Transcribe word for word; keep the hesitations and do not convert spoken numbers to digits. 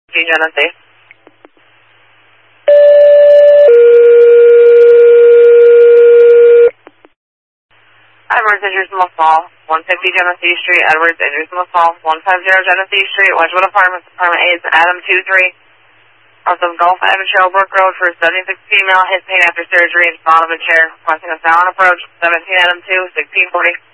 Genesee. Edwards, Idris, Mall, one fifty Genesee Street. Edwards, Idris, Mall, one fifty Genesee Street. Wedgwood Apartments, Apartment eight, Adam two three. North of Gulf Avenue, Sherbrooke Road for a seventy-six female, hit pain after surgery, bottom of a chair. Requesting a silent approach, seventeen Adam two, sixteen forty.